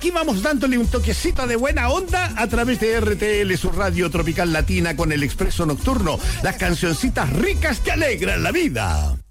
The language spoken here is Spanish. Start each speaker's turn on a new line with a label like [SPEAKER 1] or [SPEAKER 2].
[SPEAKER 1] aquí vamos dándole un toquecito de buena onda a través de RTL, su radio tropical latina, con el Expreso Nocturno. Las cancioncitas ricas que alegran la vida.